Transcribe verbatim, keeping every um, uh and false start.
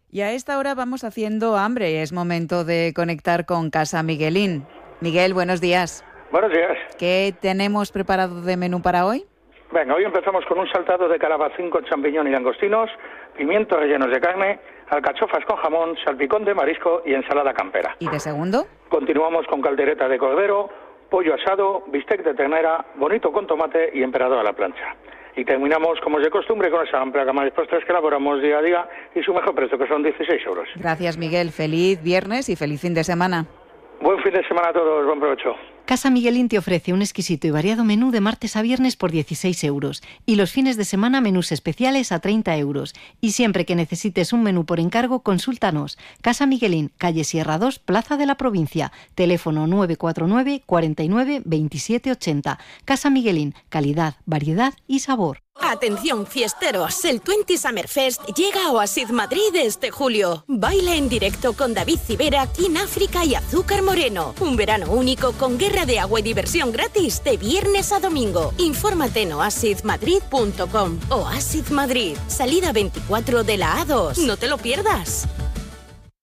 Y a esta hora vamos haciendo hambre. Es momento de conectar con Casa Miguelín. Miguel, buenos días. Buenos días. ¿Qué tenemos preparado de menú para hoy? Venga, hoy empezamos con un saltado de calabacín con champiñón y langostinos, pimientos rellenos de carne, alcachofas con jamón, salpicón de marisco y ensalada campera. ¿Y de segundo? Continuamos con caldereta de cordero, pollo asado, bistec de ternera, bonito con tomate y emperador a la plancha. Y terminamos, como es de costumbre, con esa amplia gama de postres que elaboramos día a día y su mejor precio, que son dieciséis euros. Gracias, Miguel. Feliz viernes y feliz fin de semana. Buen fin de semana a todos, buen provecho. Casa Miguelín te ofrece un exquisito y variado menú de martes a viernes por dieciséis euros y los fines de semana menús especiales a treinta euros. Y siempre que necesites un menú por encargo, consúltanos. Casa Miguelín, calle Sierra dos, Plaza de la Provincia. Teléfono nueve cuatro nueve, cuarenta y nueve, veintisiete ochenta. Casa Miguelín, calidad, variedad y sabor. Atención fiesteros, el veinte Summer Fest llega a Oasis Madrid este julio. Baila en directo con David Civera, King África y Azúcar Moreno. Un verano único con guerra de agua y diversión gratis de viernes a domingo. Infórmate en oasis madrid punto com. Oasis Madrid, salida veinticuatro de la A dos. No te lo pierdas.